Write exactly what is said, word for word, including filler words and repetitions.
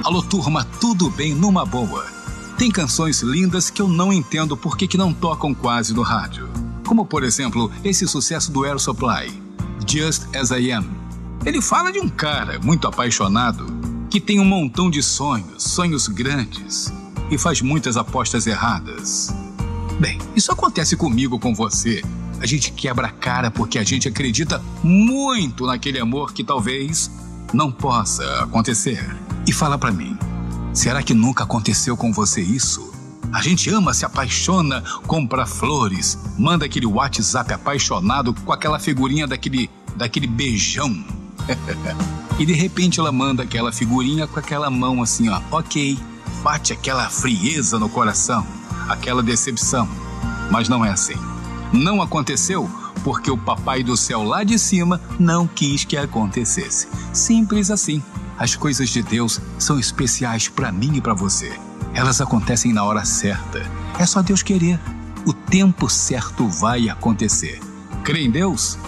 Alô turma, tudo bem numa boa? Tem canções lindas que eu não entendo por que que não tocam quase no rádio. Como por exemplo, esse sucesso do Air Supply, Just As I Am. Ele fala de um cara muito apaixonado que tem um montão de sonhos, sonhos grandes e faz muitas apostas erradas. Bem, isso acontece comigo, com você. A gente quebra a cara porque a gente acredita muito naquele amor que talvez não possa acontecer. E fala pra mim, será que nunca aconteceu com você isso? A gente ama, se apaixona, compra flores, manda aquele WhatsApp apaixonado com aquela figurinha daquele, daquele beijão. E de repente ela manda aquela figurinha com aquela mão assim, ó, ok, bate aquela frieza no coração, aquela decepção. Mas não é assim. Não aconteceu porque o papai do céu lá de cima não quis que acontecesse. Simples assim. As coisas de Deus são especiais para mim e para você. Elas acontecem na hora certa. É só Deus querer. O tempo certo vai acontecer. Crê em Deus?